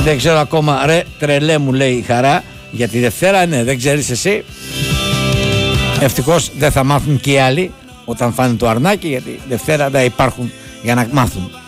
Δεν ξέρω ακόμα, ρε τρελέ μου λέει η Χαρά. Για τη Δευτέρα, ναι, δεν ξέρεις εσύ. Ευτυχώς δεν θα μάθουν και οι άλλοι όταν φάνε το αρνάκι, γιατί Δευτέρα δεν υπάρχουν για να μάθουν.